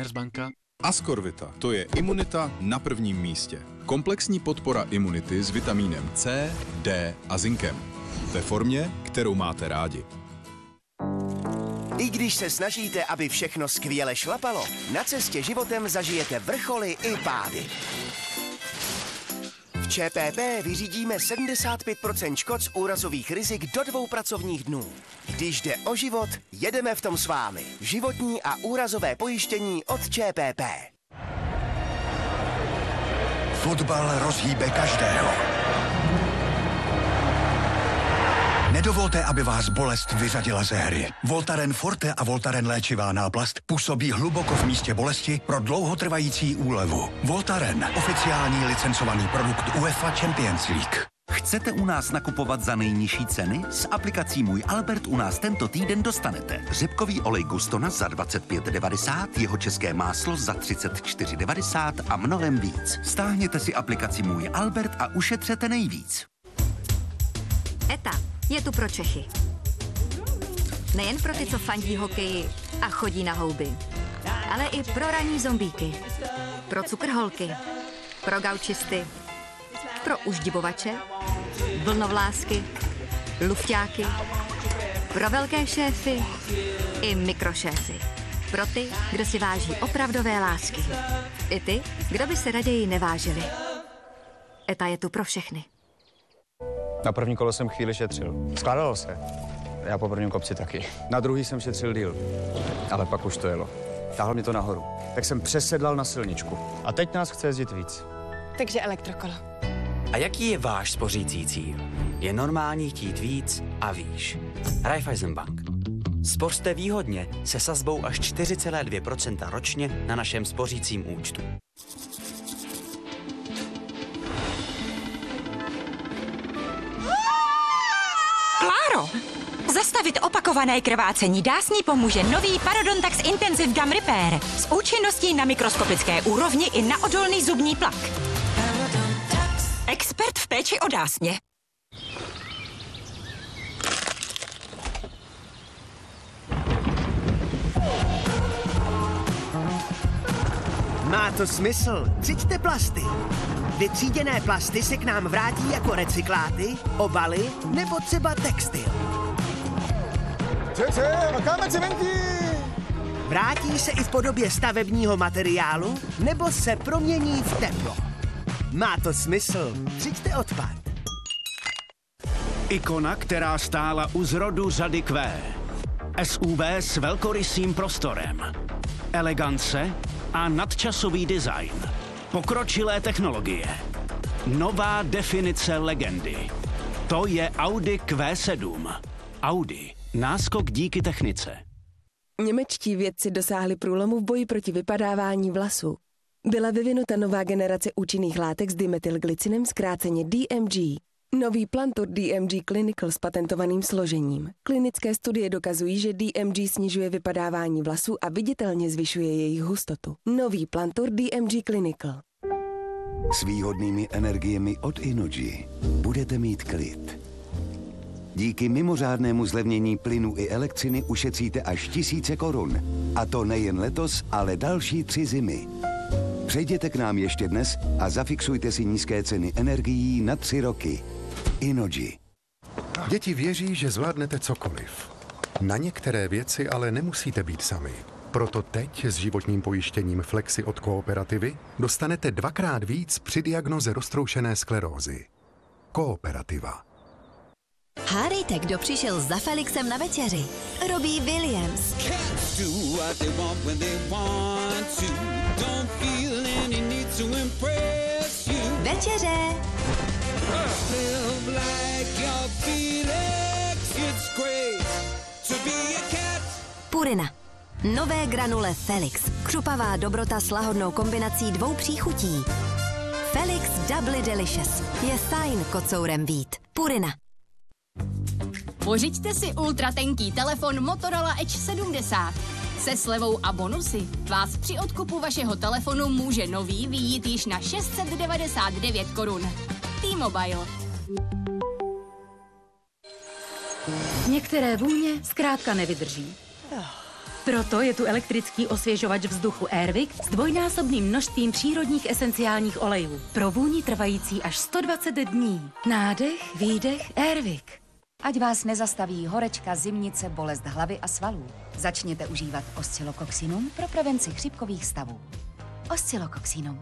Commerzbanka. Ascorvita, to je imunita na prvním místě. Komplexní podpora imunity s vitamínem C, D a zinkem. Ve formě, kterou máte rádi. I když se snažíte, aby všechno skvěle šlapalo, na cestě životem zažijete vrcholy i pády. V ČPP vyřídíme 75% škod z úrazových rizik do 2 pracovních dnů. Když jde o život, jedeme v tom s vámi. Životní a úrazové pojištění od ČPP. Fotbal rozhýbe každého. Nedovolte, aby vás bolest vyřadila ze hry. Voltaren Forte a Voltaren léčivá náplast působí hluboko v místě bolesti pro dlouhotrvající úlevu. Voltaren, oficiální licencovaný produkt UEFA Champions League. Chcete u nás nakupovat za nejnižší ceny? S aplikací Můj Albert u nás tento týden dostanete řepkový olej Gustona za 25,90, jeho české máslo za 34,90 a mnohem víc. Stáhněte si aplikaci Můj Albert a ušetřete nejvíc. ETA je tu pro Čechy. Nejen pro ty, co fandí hokeji a chodí na houby, ale i pro ranní zombíky, pro cukrholky, pro gaučisty, pro uždibovače, vlnovlásky, lufťáky, pro velké šéfy i mikrošéfy. Pro ty, kdo si váží opravdové lásky. I ty, kdo by se raději nevážili. ETA je tu pro všechny. Na první kolo jsem chvíli šetřil. Skladalo se. Já po prvním kopci taky. Na druhý jsem šetřil díl. Ale pak už to jelo. Táhlo mě to nahoru. Tak jsem přesedlal na silničku. A teď nás chce jezdit víc. Takže elektrokolo. A jaký je váš spořící cíl? Je normální chtít víc a výš. Raiffeisenbank. Spořte výhodně se sazbou až 4,2% ročně na našem spořícím účtu. Kláro, zastavit opakované krvácení dásní pomůže nový Parodontax Intensive Gum Repair s účinností na mikroskopické úrovni i na odolný zubní plak. Expert v péči o dásně. Má to smysl. Třiďte plasty. Vytříděné plasty se k nám vrátí jako recykláty, obaly nebo třeba textil. Vrátí se i v podobě stavebního materiálu nebo se promění v teplo. Má to smysl. Třiďte odpad. Ikona, která stála u zrodu řady Q. SUV s velkorysým prostorem. Elegance a nadčasový design. Pokročilé technologie. Nová definice legendy. To je Audi Q7. Audi. Náskok díky technice. Němečtí vědci dosáhli průlomu v boji proti vypadávání vlasů. Byla vyvinuta nová generace účinných látek s dimethylglycinem, zkráceně DMG. Nový Plantur DMG Clinical s patentovaným složením. Klinické studie dokazují, že DMG snižuje vypadávání vlasů a viditelně zvyšuje jejich hustotu. Nový Plantur DMG Clinical. S výhodnými energiemi od Inogy budete mít klid. Díky mimořádnému zlevnění plynu i elektřiny ušetříte až 1000 korun. A to nejen letos, ale další 3 zimy. Přejděte k nám ještě dnes a zafixujte si nízké ceny energií na 3 roky. Inogy. Děti věří, že zvládnete cokoliv. Na některé věci ale nemusíte být sami. Proto teď s životním pojištěním Flexi od Kooperativy dostanete 2x víc při diagnoze roztroušené sklerózy. Kooperativa. Hádejte, kdo přišel za Felixem na večeři. Robbie Williams. Večeře. Purina. Nové granule Felix. Křupavá dobrota s lahodnou kombinací 2 příchutí. Felix Doubly Delicious. Je fajn kocourem být. Purina. Pořiďte si ultratenký telefon Motorola Edge 70. Se slevou a bonusy vás při odkupu vašeho telefonu může nový vyjít již na 699 korun. T-Mobile. Některé vůně zkrátka nevydrží. Proto je tu elektrický osvěžovač vzduchu Airwick s dvojnásobným množstvím přírodních esenciálních olejů. Pro vůni trvající až 120 dní. Nádech, výdech, Airwick. Ať vás nezastaví horečka, zimnice, bolest hlavy a svalů. Začněte užívat Oscillococcinum pro prevenci chřipkových stavů. Oscillococcinum.